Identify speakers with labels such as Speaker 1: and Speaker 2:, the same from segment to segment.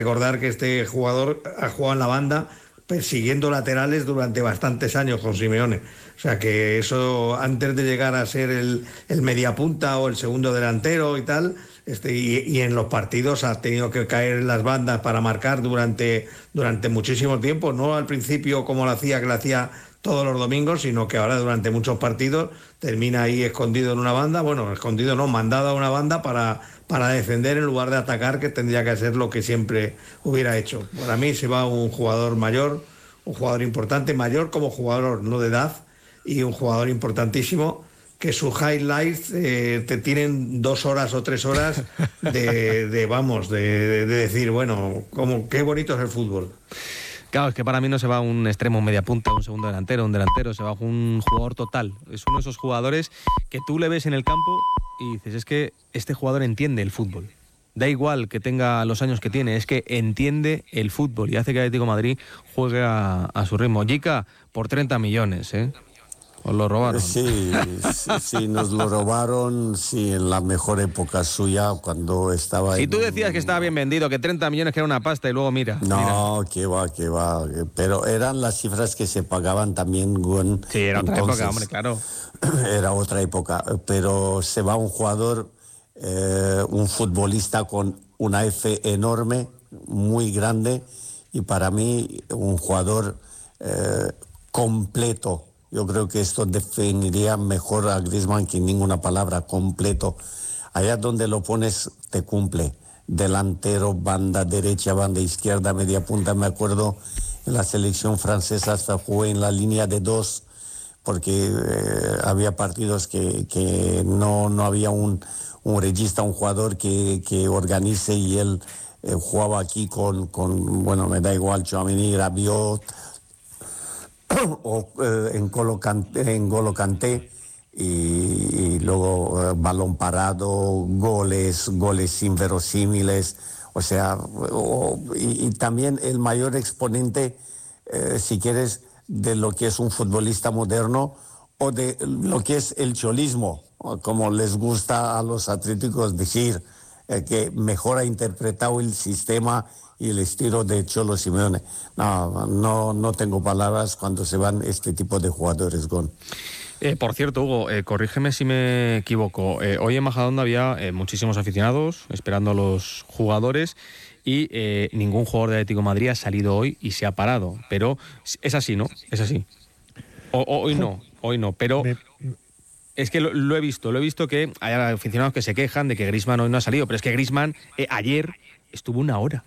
Speaker 1: Recordar que este jugador ha jugado en la banda persiguiendo laterales durante bastantes años con Simeone. O sea que eso, antes de llegar a ser el mediapunta o el segundo delantero y tal, y en los partidos ha tenido que caer en las bandas para marcar durante muchísimo tiempo, no al principio como que lo hacía todos los domingos, sino que ahora durante muchos partidos termina ahí escondido en una banda, bueno, escondido no, mandado a una banda para defender en lugar de atacar, que tendría que ser lo que siempre hubiera hecho. Para mí se va un jugador mayor, un jugador importante, mayor como jugador, no de edad, y un jugador importantísimo, que sus highlights te tienen 2 horas o 3 horas de decir, bueno, qué bonito es el fútbol.
Speaker 2: Claro, es que para mí no se va un extremo, un mediapunta, un segundo delantero, un delantero, se va un jugador total. Es uno de esos jugadores que tú le ves en el campo y dices, es que este jugador entiende el fútbol. Da igual que tenga los años que tiene, es que entiende el fútbol y hace que Atlético de Madrid juegue a su ritmo. Jica, por 30 millones, ¿eh? ¿Os lo robaron?
Speaker 3: Sí, nos lo robaron, sí, en la mejor época suya, cuando estaba...
Speaker 2: Y tú decías que estaba bien vendido, que 30 millones que era una pasta, y luego mira.
Speaker 3: No, qué va, pero eran las cifras que se pagaban también.
Speaker 2: Sí, era otra época, hombre, claro.
Speaker 3: Era otra época, pero se va un jugador, un futbolista con una F enorme, muy grande, y para mí un jugador completo. Yo creo que esto definiría mejor a Griezmann que ninguna palabra, completo. Allá donde lo pones, te cumple. Delantero, banda derecha, banda izquierda, media punta. Me acuerdo en la selección francesa hasta jugué en la línea de 2, porque había partidos que no había un regista, un jugador que organice, y él jugaba aquí con, bueno, me da igual, Tchouaméni, Rabiot, o en N'Golo Kanté, y luego balón parado, goles inverosímiles, o sea, y también el mayor exponente, si quieres, de lo que es un futbolista moderno o de lo que es el cholismo, como les gusta a los atléticos decir, que mejor ha interpretado el sistema y el estilo de Cholo Simeone. No tengo palabras cuando se van este tipo de jugadores, Gon.
Speaker 2: Por cierto, Hugo, corrígeme si me equivoco. Hoy en Majadahonda había muchísimos aficionados esperando a los jugadores y ningún jugador de Atlético de Madrid ha salido hoy y se ha parado. Pero es así, ¿no? Es así. Hoy no, pero... Es que lo he visto que hay aficionados que se quejan de que Griezmann hoy no ha salido, pero es que Griezmann ayer estuvo 1 hora.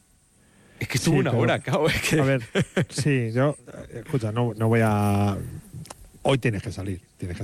Speaker 2: Es que estuvo 1 hora, cabrón. Es que...
Speaker 4: A ver, sí, yo, escucha, no voy a... Hoy tienes que salir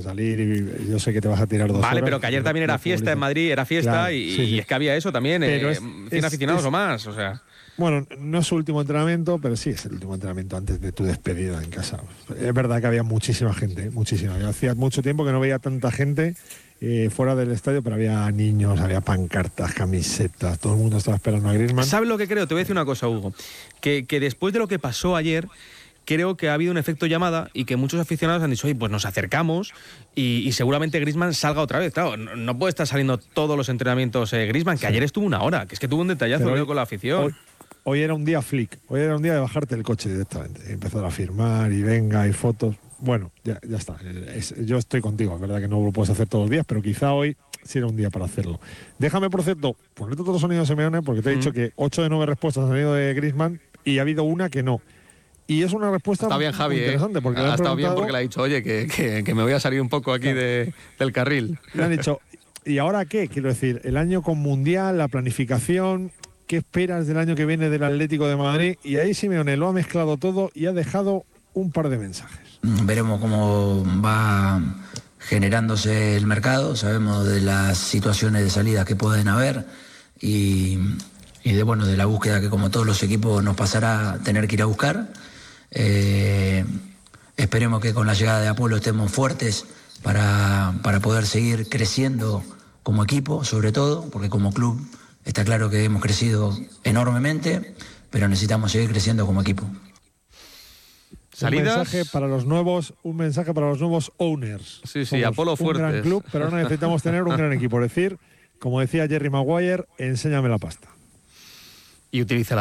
Speaker 4: y yo sé que te vas a tirar 2 horas.
Speaker 2: Vale, pero que ayer también era fiesta en Madrid, era fiesta, claro, y es que había eso también, 100 aficionados o más, o sea...
Speaker 4: Bueno, no es su último entrenamiento, pero sí es el último entrenamiento antes de tu despedida en casa. Es verdad que había muchísima gente, muchísima. Yo hacía mucho tiempo que no veía tanta gente fuera del estadio, pero había niños, había pancartas, camisetas, todo el mundo estaba esperando a Griezmann.
Speaker 2: ¿Sabes lo que creo? Te voy a decir una cosa, Hugo. Que después de lo que pasó ayer, creo que ha habido un efecto llamada y que muchos aficionados han dicho, oye, pues nos acercamos y seguramente Griezmann salga otra vez. Claro, no puede estar saliendo todos los entrenamientos Griezmann, que sí. Ayer estuvo 1 hora, que es que tuvo un detallazo con la afición.
Speaker 4: Hoy era un día flick, hoy era un día de bajarte el coche directamente. Empezar a firmar y venga, y fotos. Bueno, ya está. Yo estoy contigo, es verdad que no lo puedes hacer todos los días, pero quizá hoy sí era un día para hacerlo. Déjame, por cierto, ponerte todos los sonidos de Simeone, porque te he dicho que 8 de 9 respuestas han salido de Griezmann y ha habido una que no. Y es una respuesta
Speaker 2: está bien, Javi,
Speaker 4: interesante. Porque
Speaker 2: ha estado bien porque le ha dicho, oye, que me voy a salir un poco aquí del carril.
Speaker 4: Le han dicho, ¿y ahora qué? Quiero decir, el año con Mundial, la planificación... ¿Qué esperas del año que viene del Atlético de Madrid? Y ahí Simeone lo ha mezclado todo y ha dejado un par de mensajes.
Speaker 5: Veremos cómo va generándose el mercado, sabemos de las situaciones de salida que pueden haber y de la búsqueda que, como todos los equipos, nos pasará a tener que ir a buscar. Esperemos que con la llegada de Apolo estemos fuertes para poder seguir creciendo como equipo, sobre todo, porque como club está claro que hemos crecido enormemente, pero necesitamos seguir creciendo como equipo.
Speaker 2: ¿Salidas?
Speaker 4: Un mensaje para los nuevos owners.
Speaker 2: Sí,
Speaker 4: Somos
Speaker 2: Apolo fuertes.
Speaker 4: Un gran club, pero ahora necesitamos tener un gran equipo. Es decir, como decía Jerry Maguire, enséñame la pasta.
Speaker 2: Y utiliza